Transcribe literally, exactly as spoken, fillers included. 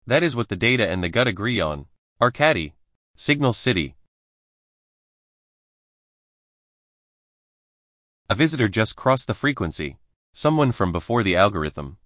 That is what the data and the gut agree on. Arcady. Signal City. A visitor just crossed the frequency. Someone from before the algorithm.